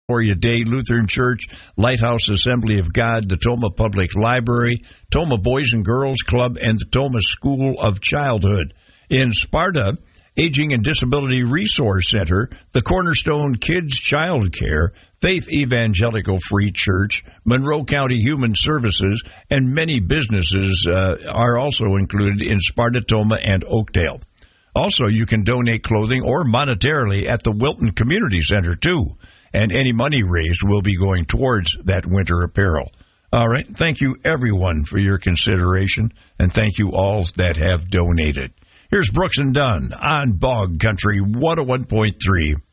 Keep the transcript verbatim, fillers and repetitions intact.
Peoria Day Lutheran Church, Lighthouse Assembly of God, the Tomah Public Library, Tomah Boys and Girls Club, and the Tomah School of Childhood. In Sparta, Aging and Disability Resource Center, the Cornerstone Kids Child Care, Faith Evangelical Free Church, Monroe County Human Services, and many businesses uh, are also included in Sparta, Tomah, and Oakdale. Also, you can donate clothing or monetarily at the Wilton Community Center, too, and any money raised will be going towards that winter apparel. All right, thank you, everyone, for your consideration, and thank you all that have donated. Here's Brooks and Dunn on Bog Country one oh one point three.